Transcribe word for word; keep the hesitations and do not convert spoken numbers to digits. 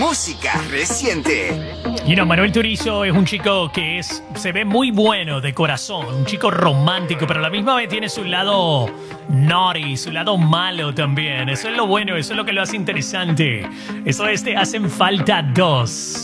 música reciente. You know, Manuel Turizo es un chico que es, se ve muy bueno de corazón, un chico romántico, pero a la misma vez tiene su lado naughty, su lado malo también. Eso es lo bueno, eso es lo que lo hace interesante. Eso es Te Hacen Falta Dos.